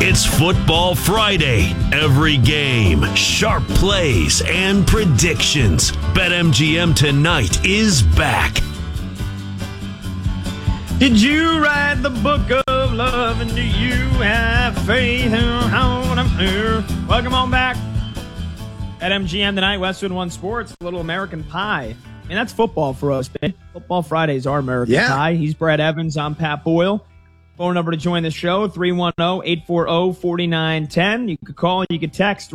It's Football Friday. Every game, sharp plays, and predictions. BetMGM tonight is back. Did you write the book of love, and do you have faith in how I'm here? Welcome on back. At MGM tonight, Westwood One Sports, a little American Pie. I mean, that's football for us, man. Football Fridays are American Pie. He's Brad Evans. I'm Pat Boyle. Phone number to join the show, 310-840-4910. You could call, you could text,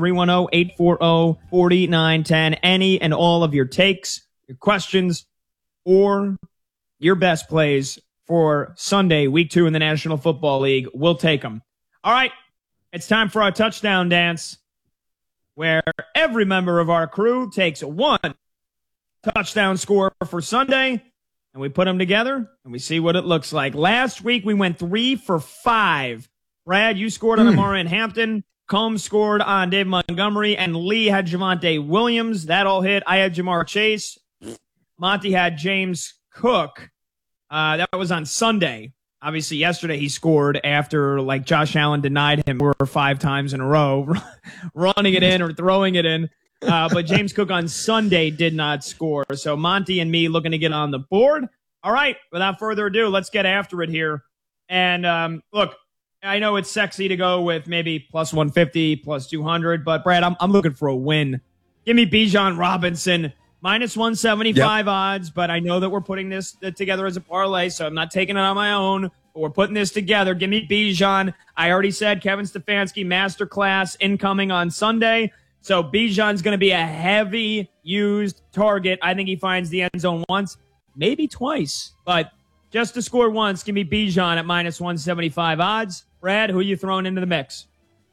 310-840-4910. Any and all of your takes, your questions, or your best plays for Sunday, week 2 in the National Football League. We'll take them. All right, it's time for our touchdown dance, where every member of our crew takes one touchdown score for Sunday, and we put them together, and we see what it looks like. Last week, we went 3 for 5. Brad, you scored on Amara Hampton. Combs scored on Dave Montgomery, and Lee had Javonte Williams. That all hit. I had Jamar Chase. Monty had James Cook. That was on Sunday. Obviously, yesterday he scored after, like, Josh Allen denied him 4 or 5 times in a row, running it in or throwing it in. But James Cook on Sunday did not score. So Monty and me looking to get on the board. All right, without further ado, let's get after it here. And look, I know it's sexy to go with maybe plus 150, plus 200, but Brad, I'm looking for a win. Give me Bijan Robinson, minus 175 odds, but I know that we're putting this together as a parlay, so I'm not taking it on my own. But we're putting this together. Give me Bijan. I already said Kevin Stefanski masterclass incoming on Sunday. So Bijan's going to be a heavy used target. I think he finds the end zone once, maybe twice. But just to score once, give me Bijan at minus 175 odds. Brad, who are you throwing into the mix?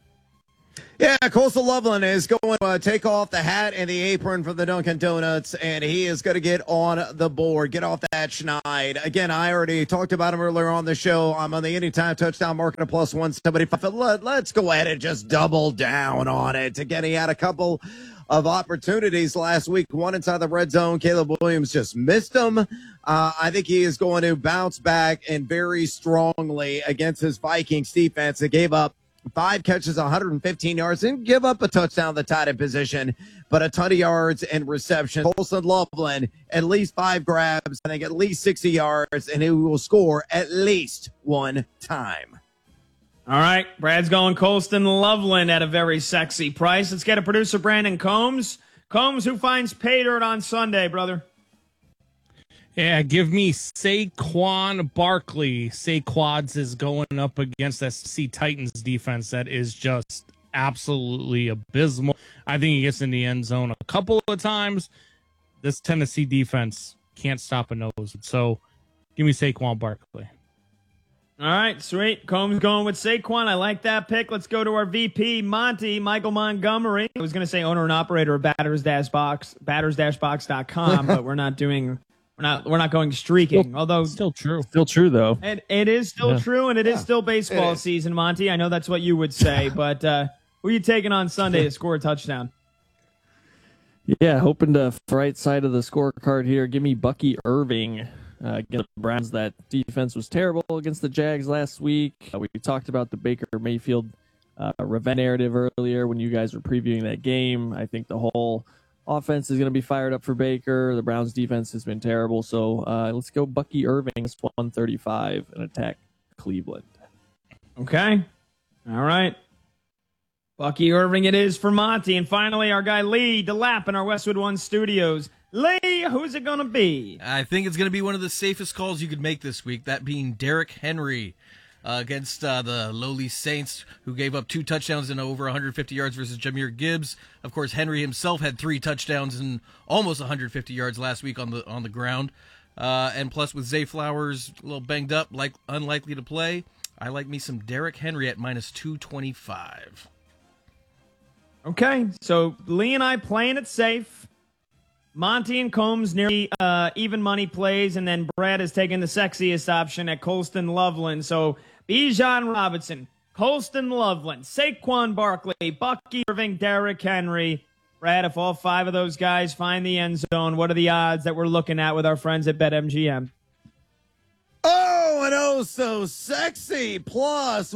Yeah, Coastal Loveland is going to take off the hat and the apron from the Dunkin' Donuts, and he is going to get on the board. Get off that schneid. Again, I already talked about him earlier on the show. I'm on the anytime touchdown market of plus 175. Let's go ahead and just double down on it. Again, he had a couple of opportunities last week, one inside the red zone. Caleb Williams just missed them. I think he is going to bounce back and very strongly against his Vikings defense that gave up 5 catches, 115 yards, and give up a touchdown the tight end position, but a ton of yards and reception. Colson Loveland, at least 5 grabs, I think at least 60 yards, and he will score at least 1 time. All right, Brad's going Colston Loveland at a very sexy price. Let's get a producer, Brandon Combs. Combs, who finds pay dirt on Sunday, brother? Yeah, give me Saquon Barkley. Saquads is going up against that SC Titans defense that is just absolutely abysmal. I think he gets in the end zone a couple of times. This Tennessee defense can't stop a nose. So give me Saquon Barkley. All right, sweet. Combs going with Saquon. I like that pick. Let's go to our VP, Monty, Michael Montgomery. I was going to say owner and operator of batters-box.com, but we're not doing... We're not going streaking, although still true. Still true, though. It is still true, and it is still baseball season, Monty. I know that's what you would say, but who are you taking on Sunday to score a touchdown? Yeah, hoping to right side of the scorecard here. Give me Bucky Irving against the Browns. That defense was terrible against the Jags last week. We talked about the Baker Mayfield revenge narrative earlier when you guys were previewing that game. I think the whole offense is going to be fired up for Baker. The Browns defense has been terrible. So let's go Bucky Irving. It's 135 and attack Cleveland. Okay. All right. Bucky Irving it is for Monty. And finally, our guy Lee DeLapp in our Westwood One studios. Lee, who's it going to be? I think it's going to be one of the safest calls you could make this week, that being Derrick Henry. Against the lowly Saints, who gave up 2 touchdowns and over 150 yards versus Jahmyr Gibbs. Of course, Henry himself had 3 touchdowns and almost 150 yards last week on the ground. And plus, with Zay Flowers a little banged up, unlikely to play, I like me some Derrick Henry at minus 225. Okay, so Lee and I playing it safe. Monty and Combs nearly even money plays, and then Brad is taking the sexiest option at Colston Loveland. So Bijan Robinson, Colston Loveland, Saquon Barkley, Bucky Irving, Derrick Henry. Brad, if all 5 of those guys find the end zone, what are the odds that we're looking at with our friends at BetMGM? Oh, Oh, so sexy. Plus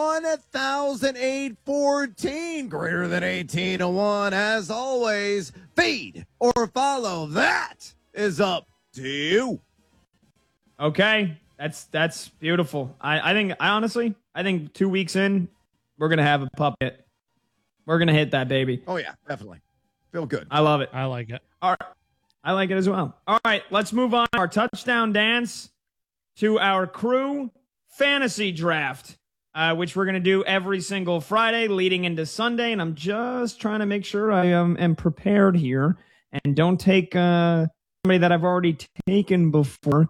1,814. Greater than 18 to 1. As always, feed or follow. That is up to you. Okay. That's beautiful. I honestly think 2 weeks in, we're going to have a puppet. We're going to hit that baby. Oh, yeah, definitely. Feel good. I love it. I like it. All right. I like it as well. All right. Let's move on our touchdown dance to our crew fantasy draft, which we're going to do every single Friday leading into Sunday. And I'm just trying to make sure I am prepared here and don't take somebody that I've already taken before.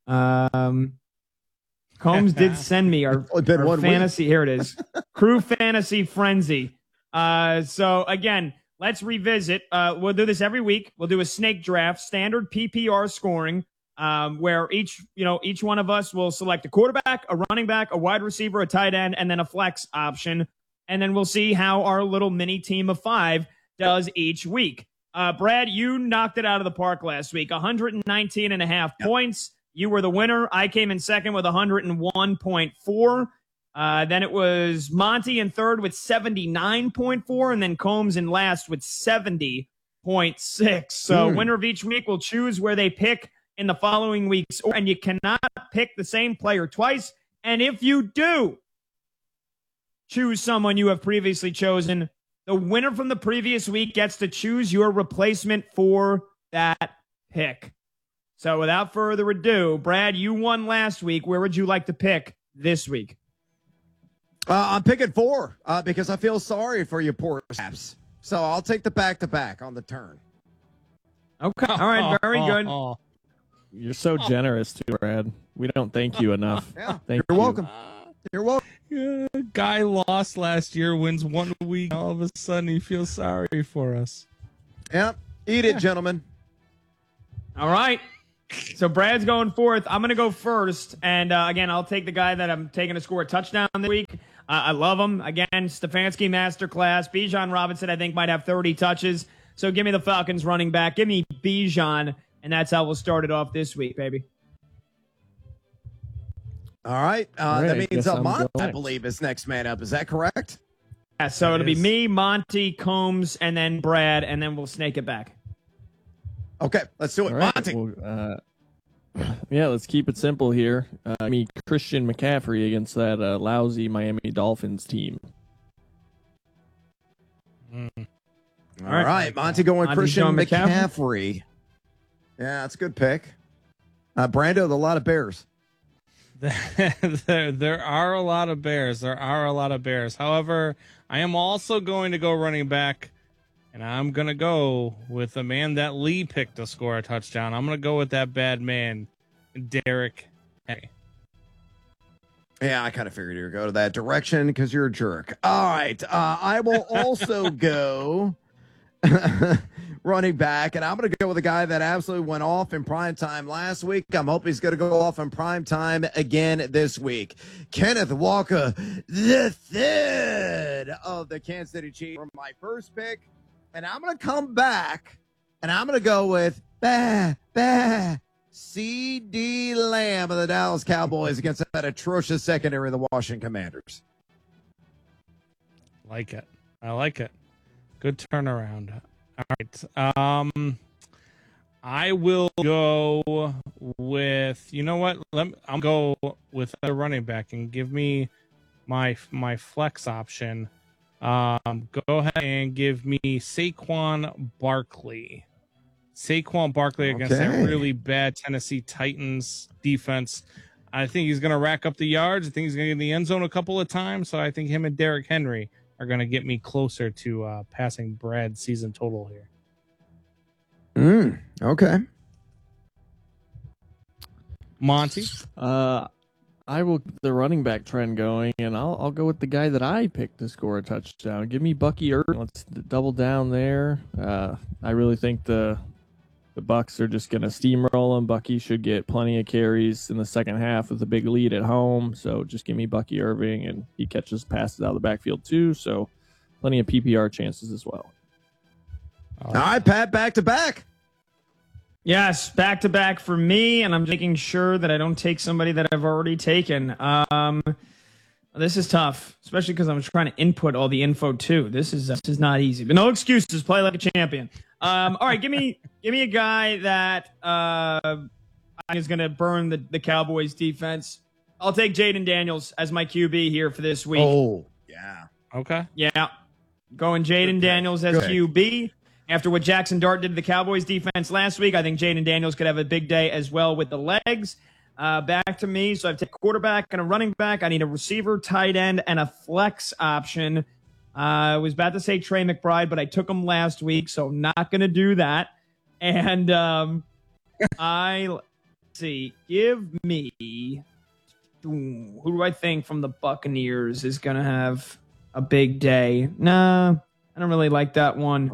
Combs did send me our fantasy. Here it is. Crew Fantasy Frenzy. So again, let's revisit. We'll do this every week. We'll do a snake draft, standard PPR scoring, where each one of us will select a quarterback, a running back, a wide receiver, a tight end, and then a flex option. And then we'll see how our little mini team of 5 does each week. Brad, you knocked it out of the park last week. 119.5 points. You were the winner. I came in second with 101.4. Then it was Monty in third with 79.4, and then Combs in last with 70.6. So winner of each week will choose where they pick in the following weeks, and you cannot pick the same player twice. And if you do choose someone you have previously chosen, the winner from the previous week gets to choose your replacement for that pick. So without further ado, Brad, you won last week. Where would you like to pick this week? I'm picking 4 because I feel sorry for you poor saps. So I'll take the back-to-back on the turn. Okay. All right. Very good. You're so generous, too, Brad. We don't thank you enough. Yeah, Thank you're you. welcome. You're welcome. Guy lost last year, wins 1 week. All of a sudden, he feels sorry for us. Yeah. Eat it, gentlemen. All right. So Brad's going fourth. I'm going to go first. And again, I'll take the guy that I'm taking to score a touchdown this week. I love him. Again, Stefanski masterclass. Bijan Robinson, I think, might have 30 touches. So give me the Falcons running back. Give me Bijan. And that's how we'll start it off this week, baby. All right. All right, That I means guess I'm Monty, I going. believe, is next man up. Is that correct? Yeah, so That it'll be is- me, Monty, Combs, and then Brad, and then we'll snake it back. Okay, let's do it. All right, Monty. well, yeah, let's keep it simple here. Give me Christian McCaffrey against that lousy Miami Dolphins team. All right. Monty going Monty's Christian going McCaffrey. McCaffrey. Yeah, that's a good pick. Brando, the lot of Bears. There are a lot of Bears. However, I am also going to go running back, and I'm going to go with the man that Lee picked to score a touchdown. I'm going to go with that bad man, Derrick Henry. Yeah, I kind of figured you would go to that direction because you're a jerk. All right. I will also go running back, and I'm going to go with a guy that absolutely went off in prime time last week. I'm hoping he's going to go off in prime time again this week. Kenneth Walker, the third of the Kansas City Chiefs, for my first pick. And I'm going to come back, and I'm going to go with C.D. Lamb of the Dallas Cowboys against that atrocious secondary of the Washington Commanders. Like it. I like it. Good turnaround. All right. I will go with, you know what? I'll go with a running back and give me my flex option. Go ahead and give me Saquon Barkley. Against that really bad Tennessee Titans defense. I think he's going to rack up the yards. I think he's going to get in the end zone a couple of times. So I think him and Derrick Henry are going to get me closer to passing Brad's season total here. Okay. Monty? I will keep the running back trend going, and I'll go with the guy that I picked to score a touchdown. Give me Bucky Irving. Let's double down there. I really think the Bucks are just going to steamroll him. Bucky should get plenty of carries in the second half with a big lead at home. So just give me Bucky Irving, and he catches passes out of the backfield too. So plenty of PPR chances as well. All right, Pat, back to back. Yes, back to back for me, and I'm making sure that I don't take somebody that I've already taken. This is tough, especially because I'm trying to input all the info too. This is not easy, but no excuses. Play like a champion. All right, give me a guy that is going to burn the Cowboys defense. I'll take Jaden Daniels as my QB here for this week. Oh, yeah. Okay. Yeah, going Jaden Daniels as QB. After what Jackson Dart did to the Cowboys defense last week, I think Jaden Daniels could have a big day as well with the legs. Back to me. So I've taken a quarterback and a running back. I need a receiver, tight end, and a flex option. I was about to say Trey McBride, but I took him last week, so not going to do that. And let's see. Give me who do I think from the Buccaneers is going to have a big day? Nah, I don't really like that one.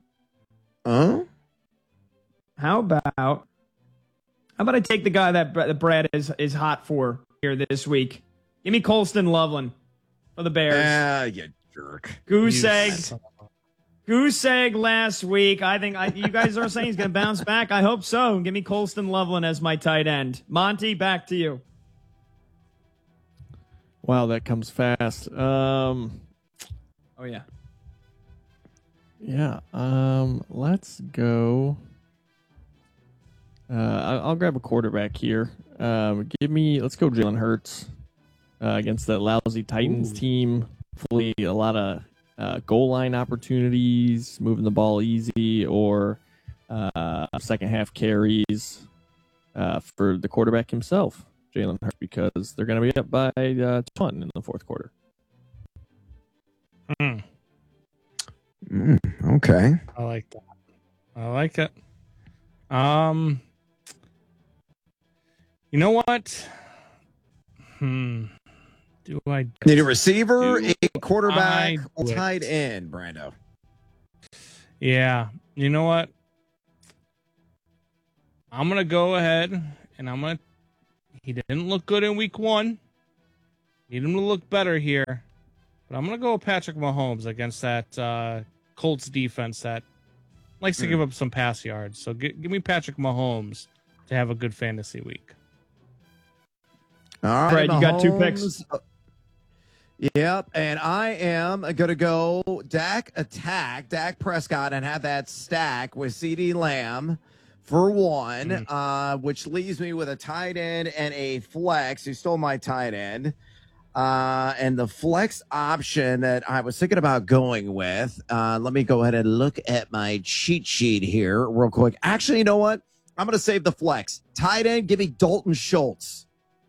How about I take the guy that Brad is hot for here this week? Give me Colston Loveland for the Bears. You jerk. Goose egg last week. I think you guys are saying he's going to bounce back. I hope so. Give me Colston Loveland as my tight end. Monty, back to you. Wow, that comes fast. Oh yeah. Yeah. Let's go. I'll grab a quarterback here. Let's go Jalen Hurts against that lousy Titans team. Hopefully a lot of goal line opportunities, moving the ball easy, or second half carries for the quarterback himself, Jalen Hurts, because they're going to be up by 20 in the fourth quarter. Okay. I like that. I like it. You know what? Do I need a receiver, a quarterback, or tight end, Brando? Yeah. You know what? I'm going to go ahead and he didn't look good in week 1. Need him to look better here. But I'm going to go with Patrick Mahomes against that Colts defense that likes to give up some pass yards. So give me Patrick Mahomes to have a good fantasy week. All right, Fred, Mahomes, you got 2 picks. Yep, and I am going to go Dak Prescott, and have that stack with CeeDee Lamb for 1, which leaves me with a tight end and a flex. You stole my tight end. And the flex option that I was thinking about going with, let me go ahead and look at my cheat sheet here real quick. Actually, you know what? I'm going to save the flex. Tight end, give me Dalton Schultz.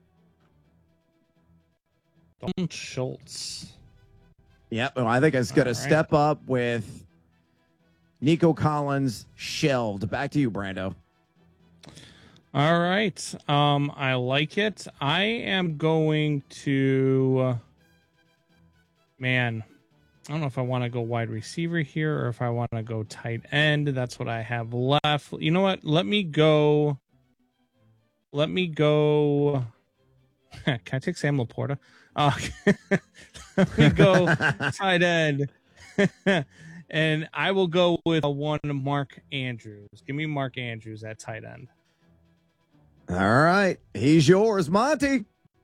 Dalton Schultz. Yep, well, I think it's going to step up with Nico Collins shelved. Back to you, Brando. All right. I like it. I am going to, I don't know if I want to go wide receiver here or if I want to go tight end. That's what I have left. You know what? Let me go. Can I take Sam Laporta? Let me go tight end. And I will go with one Mark Andrews. Give me Mark Andrews at tight end. All right. He's yours, Monty.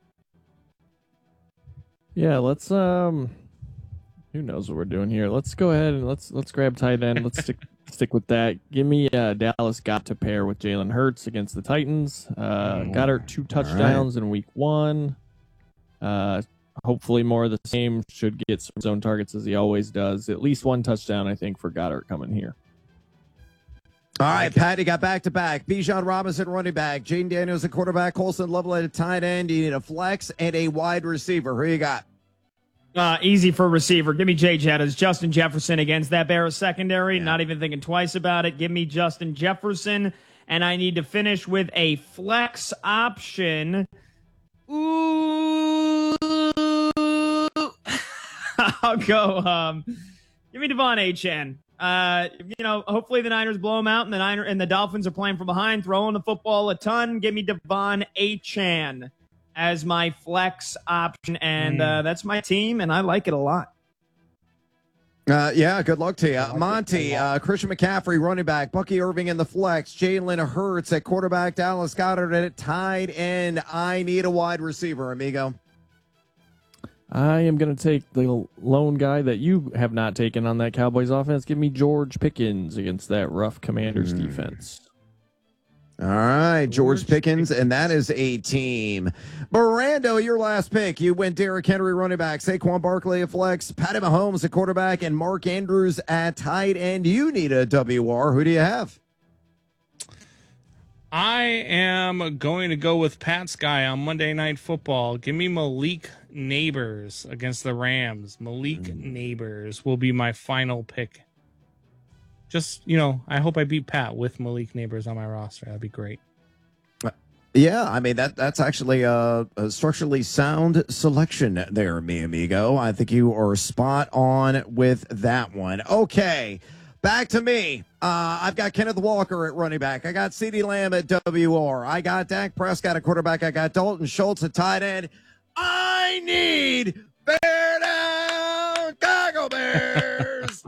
Yeah, let's who knows what we're doing here. Let's go ahead and let's grab tight end. Let's stick with that. Give me Dallas Goedert to pair with Jalen Hurts against the Titans. Goddard 2 touchdowns in week 1. Hopefully more of the same. Should get some zone targets as he always does. At least 1 touchdown, I think, for Goddard coming here. All right, Patty got back-to-back. Bijan Robinson, running back. Jaden Daniels, a quarterback. Colston Loveland, a tight end. You need a flex and a wide receiver. Who you got? Easy for receiver. Give me Jay Jettas. Justin Jefferson against that Bears secondary. Yeah. Not even thinking twice about it. Give me Justin Jefferson. And I need to finish with a flex option. Ooh. I'll go. Give me Devon Achane. Hopefully the Niners blow them out, and the Dolphins are playing from behind, throwing the football a ton. Give me Devon Achane as my flex option, and that's my team, and I like it a lot. Yeah, good luck to you. Monty, Christian McCaffrey, running back, Bucky Irving in the flex, Jalen Hurts at quarterback, Dallas Goedert at tight end. I need a wide receiver, amigo. I am going to take the lone guy that you have not taken on that Cowboys offense. Give me George Pickens against that rough Commanders defense. All right, George Pickens, and that is a team. Miranda, your last pick. You went Derrick Henry, running back, Saquon Barkley at flex, Patty Mahomes at quarterback, and Mark Andrews at tight end. You need a WR. Who do you have? I am going to go with Pat's guy on Monday Night Football. Give me Malik Neighbors against the Rams. Malik Neighbors will be my final pick. Just, I hope I beat Pat with Malik Neighbors on my roster. That'd be great. Yeah, I mean, that's actually a structurally sound selection there, mi amigo. I think you are spot on with that one. Okay, back to me. I've got Kenneth Walker at running back. I got CeeDee Lamb at WR. I got Dak Prescott at quarterback. I got Dalton Schultz at tight end. I need Bear Down Chicago Bears.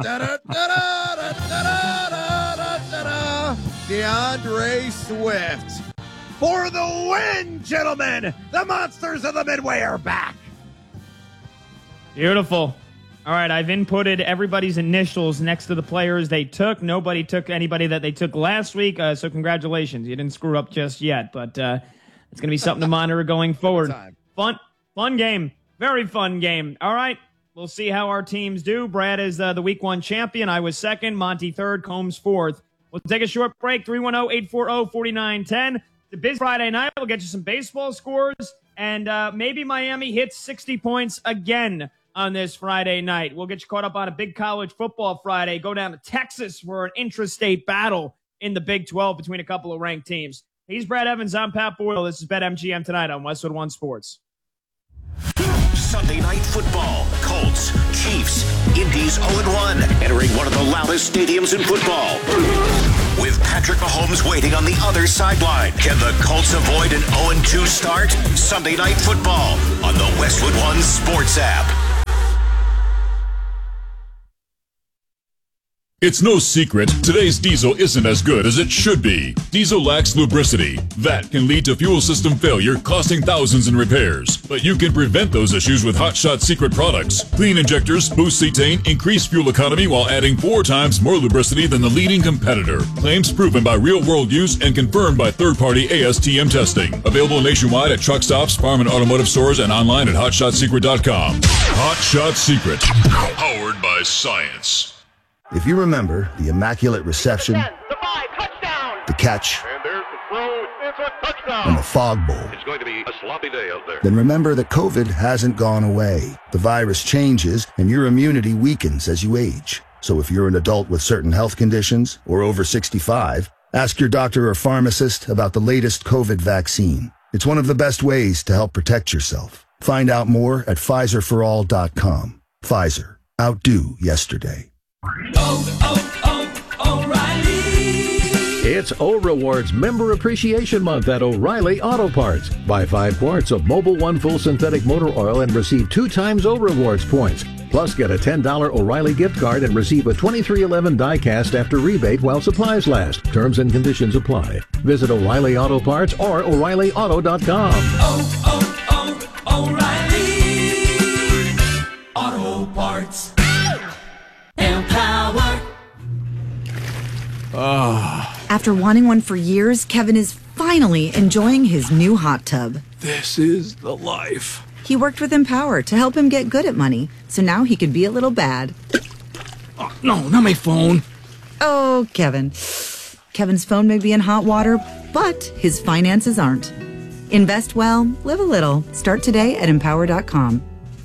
DeAndre Swift for the win, gentlemen. The Monsters of the Midway are back. Beautiful. All right, I've inputted everybody's initials next to the players they took. Nobody took anybody that they took last week, so congratulations. You didn't screw up just yet, but it's going to be something to monitor going forward. Fun game. Very fun game. All right, we'll see how our teams do. Brad is the Week 1 champion. I was second. Monty third. Combs fourth. We'll take a short break. 310-840-4910. It's a busy Friday night. We'll get you some baseball scores, and maybe Miami hits 60 points again on this Friday night. We'll get you caught up on a big college football Friday. Go down to Texas for an intrastate battle in the Big 12 between a couple of ranked teams. He's Brad Evans. I'm Pat Boyle. This is BetMGM tonight on Westwood One Sports. Sunday Night Football. Colts, Chiefs, Indy's 0-1, entering one of the loudest stadiums in football. With Patrick Mahomes waiting on the other sideline, can the Colts avoid an 0-2 start? Sunday Night Football on the Westwood One Sports app. It's no secret, today's diesel isn't as good as it should be. Diesel lacks lubricity. That can lead to fuel system failure, costing thousands in repairs. But you can prevent those issues with Hot Shot Secret products. Clean injectors, boost cetane, increase fuel economy while adding 4 times more lubricity than the leading competitor. Claims proven by real-world use and confirmed by third-party ASTM testing. Available nationwide at truck stops, farm and automotive stores, and online at hotshotsecret.com. Hot Shot Secret. Powered by science. If you remember the immaculate reception, the catch, and the fog bowl, it's going to be a sloppy day out there. Then remember that COVID hasn't gone away. The virus changes and your immunity weakens as you age. So if you're an adult with certain health conditions or over 65, ask your doctor or pharmacist about the latest COVID vaccine. It's one of the best ways to help protect yourself. Find out more at PfizerForAll.com. Pfizer. Outdo yesterday. O'Reilly. It's O-Rewards Member Appreciation Month at O'Reilly Auto Parts. Buy 5 quarts of Mobil 1 Full Synthetic Motor Oil and receive 2 times O-Rewards points. Plus, get a $10 O'Reilly gift card and receive a 2311 die-cast after rebate while supplies last. Terms and conditions apply. Visit O'Reilly Auto Parts or O'ReillyAuto.com. O'Reilly Auto Parts. Empower. After wanting one for years, Kevin is finally enjoying his new hot tub. This is the life. He worked with Empower to help him get good at money, so now he can be a little bad. Oh, no, not my phone. Oh, Kevin. Kevin's phone may be in hot water, but his finances aren't. Invest well, live a little. Start today at Empower.com.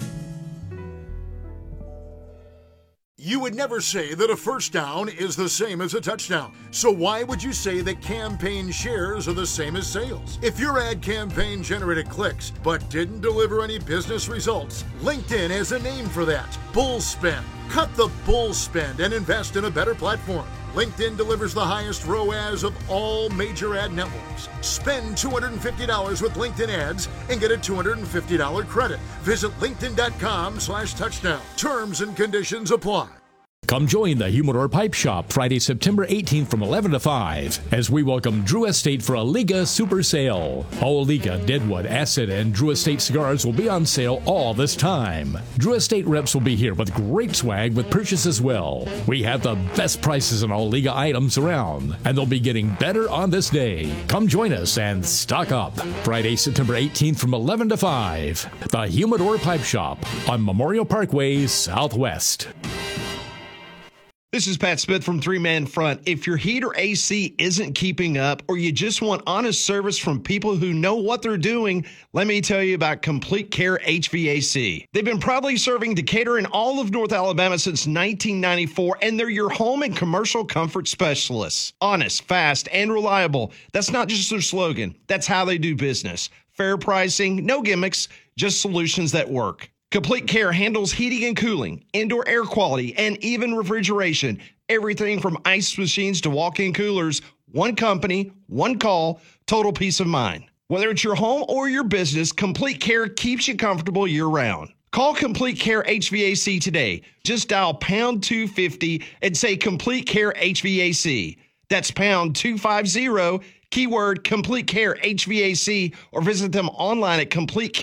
You would never say that a first down is the same as a touchdown. So why would you say that campaign shares are the same as sales? If your ad campaign generated clicks but didn't deliver any business results, LinkedIn has a name for that. Bull spend. Cut the bull spend and invest in a better platform. LinkedIn delivers the highest ROAS of all major ad networks. Spend $250 with LinkedIn ads and get a $250 credit. Visit linkedin.com/touchdown. Terms and conditions apply. Come join the Humidor Pipe Shop Friday, September 18th from 11 to 5 as we welcome Drew Estate for a Liga Super Sale. All Liga, Deadwood, Acid, and Drew Estate cigars will be on sale all this time. Drew Estate reps will be here with great swag with purchase as well. We have the best prices on all Liga items around, and they'll be getting better on this day. Come join us and stock up. Friday, September 18th from 11 to 5. The Humidor Pipe Shop on Memorial Parkway, Southwest. This is Pat Smith from Three Man Front. If your heat or AC isn't keeping up, or you just want honest service from people who know what they're doing, let me tell you about Complete Care HVAC. They've been proudly serving Decatur and all of North Alabama since 1994, and they're your home and commercial comfort specialists. Honest, fast, and reliable. That's not just their slogan. That's how they do business. Fair pricing, no gimmicks, just solutions that work. Complete Care handles heating and cooling, indoor air quality, and even refrigeration. Everything from ice machines to walk-in coolers. One company, one call, total peace of mind. Whether it's your home or your business, Complete Care keeps you comfortable year-round. Call Complete Care HVAC today. Just dial pound 250 and say Complete Care HVAC. That's pound 250, keyword Complete Care HVAC, or visit them online at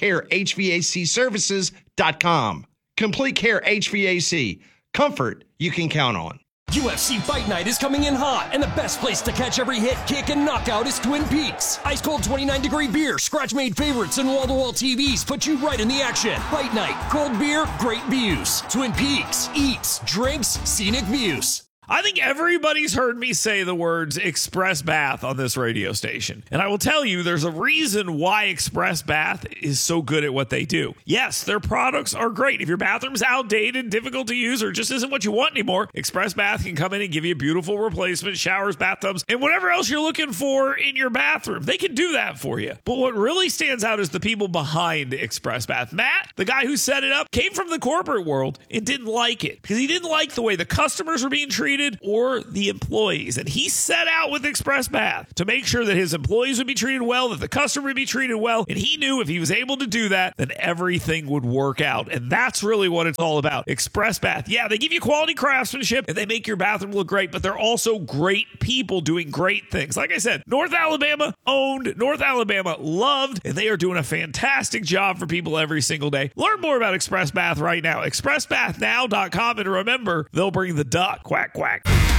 CompleteCareHVACservices.com. Complete Care HVAC. Comfort you can count on. UFC Fight Night is coming in hot, and the best place to catch every hit, kick, and knockout is Twin Peaks. Ice cold 29-degree beer, scratch-made favorites, and wall-to-wall TVs put you right in the action. Fight Night, cold beer, great views. Twin Peaks, eats, drinks, scenic views. I think everybody's heard me say the words Express Bath on this radio station. And I will tell you, there's a reason why Express Bath is so good at what they do. Yes, their products are great. If your bathroom's outdated, difficult to use, or just isn't what you want anymore, Express Bath can come in and give you a beautiful replacement, showers, bathtubs, and whatever else you're looking for in your bathroom. They can do that for you. But what really stands out is the people behind Express Bath. Matt, the guy who set it up, came from the corporate world and didn't like it because he didn't like the way the customers were being treated or the employees. And he set out with Express Bath to make sure that his employees would be treated well, that the customer would be treated well. And he knew if he was able to do that, then everything would work out. And that's really what it's all about. Express Bath. Yeah, they give you quality craftsmanship and they make your bathroom look great, but they're also great people doing great things. Like I said, North Alabama owned, North Alabama loved, and they are doing a fantastic job for people every single day. Learn more about Express Bath right now. ExpressBathNow.com, and remember, they'll bring the duck. Quack, quack.